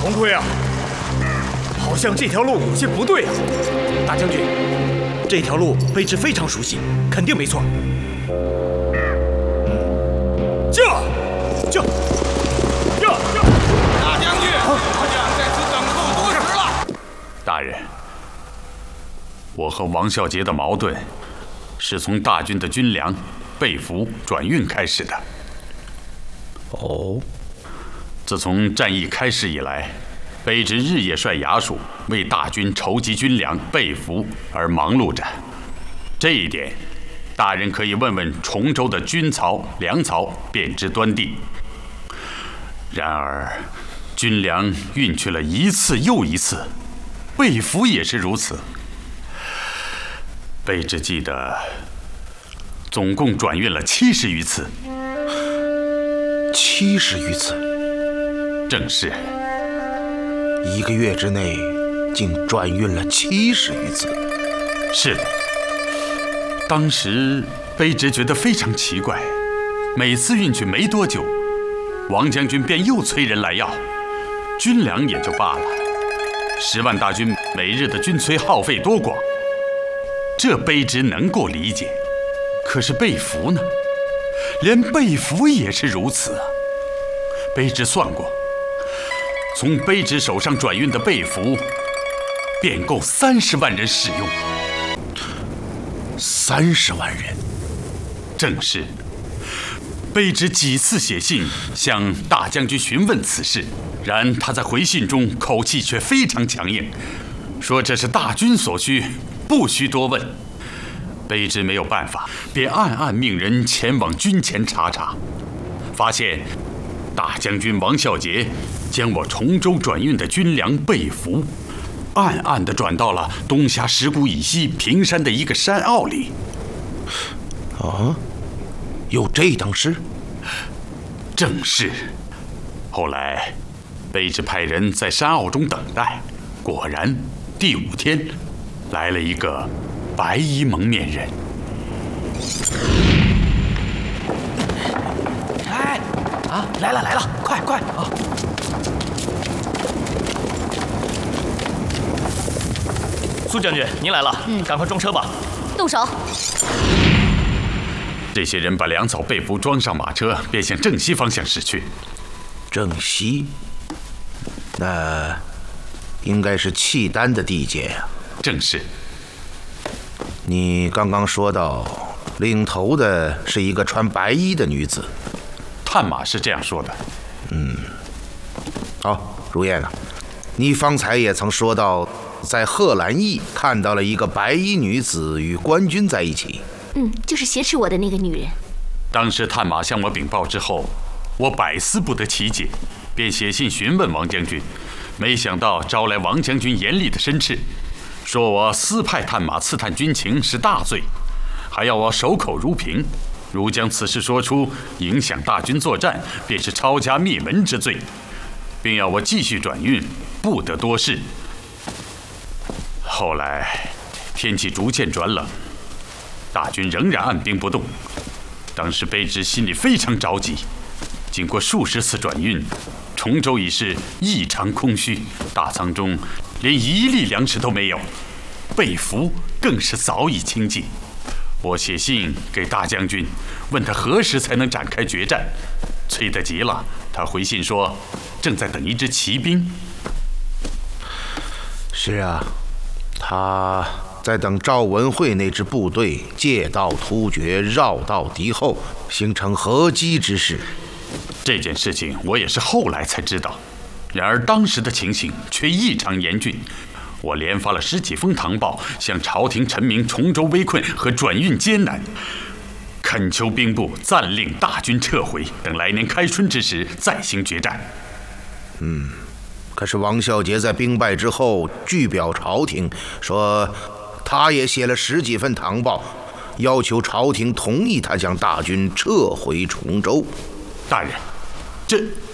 洪奎啊，好像这条路有些不对啊。 大将军，这条路卑职非常熟悉，肯定没错。 大将军，我将在此等候多时了。 大人，我和王孝杰的矛盾是从大军的军粮、被俘转运开始的。 哦， 自从战役开始以来，卑职日夜率衙署为大军筹集军粮、被俘而忙碌着。这一点，大人可以问问崇州的军曹、粮曹，便知端地。然而，军粮运去了一次又一次，被俘也是如此。卑职记得，总共转运了70余次。 70余次， 正是。 1个月之内，竟转运了70余次。 是的。当时卑职觉得非常奇怪，每次运去没多久，王将军便又催人来要，军粮也就罢了，10万大军每日的军催耗费多广，这卑职能够理解。可是被俘呢？连被俘也是如此啊！卑职算过，从卑职手上转运的被俘，便够30万人使用。 30万人， 正是。卑职几次写信向大将军询问此事，然他在回信中口气却非常强硬，说这是大军所需，不需多问。卑职没有办法，便暗暗命人前往军前查查，发现大将军王孝杰将我崇州转运的军粮被俘，暗暗地转到了东峡石谷以西平山的一个山坳里。 啊，有这等事？ 正是。后来，卑职派人在山坳中等待，果然，第5天，来了一个白衣蒙面人。 哎，啊，来了，快啊！苏将军，您来了，赶快装车吧。 动手！ 这些人把粮草被俘装上马车，便向正西方向驶去。 正西，那应该是契丹的地界呀。 正是。 你刚刚说到，领头的是一个穿白衣的女子。 探马是这样说的。 好，如燕啊，你方才也曾说到，在贺兰驿看到了一个白衣女子与官军在一起。 就是挟持我的那个女人。 当时探马向我禀报之后，我百思不得其解，便写信询问王将军，没想到招来王将军严厉的申斥，说我私派探马刺探军情是大罪，还要我守口如瓶。如将此事说出，影响大军作战，便是抄家灭门之罪，并要我继续转运，不得多事。后来天气逐渐转冷，大军仍然按兵不动。当时卑职心里非常着急，经过数十次转运，崇州已是异常空虚，大仓中连1粒粮食都没有，被俘更是早已倾尽。我写信给大将军，问他何时才能展开决战，催得急了，他回信说正在等一支骑兵。 是啊，他在等赵文慧那支部队借道突厥，绕道敌后，形成合击之势。 这件事情我也是后来才知道，然而当时的情形却异常严峻。我连发了10几封唐报，向朝廷陈明崇州危困和转运艰难，恳求兵部暂令大军撤回，等来年开春之时再行决战。 可是王孝杰在兵败之后据表朝廷，说他也写了10几份唐报，要求朝廷同意他将大军撤回崇州。 大人，